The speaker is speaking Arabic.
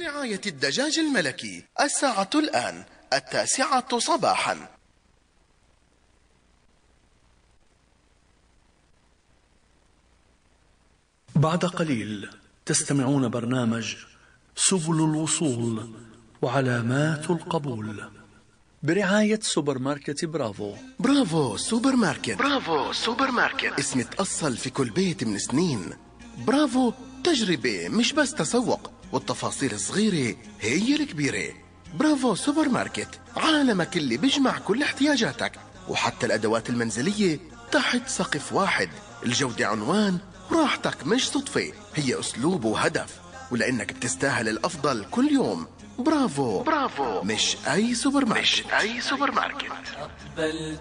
برعاية الدجاج الملكي. الساعة الآن 9 صباحا. بعد قليل تستمعون برنامج سبل الوصول وعلامات القبول برعاية سوبر ماركت برافو. برافو سوبر ماركت. برافو سوبر ماركت، اسم تأصل في كل بيت من سنين. برافو تجربة مش بس تسوق، والتفاصيل الصغيرة هي الكبيرة. برافو سوبر ماركت عالمك اللي بيجمع كل احتياجاتك، وحتى الأدوات المنزلية تحت سقف واحد. الجودة عنوان، راحتك مش صدفة، هي أسلوب وهدف، ولأنك بتستاهل الأفضل كل يوم. برافو. برافو مش أي سوبر ماركت.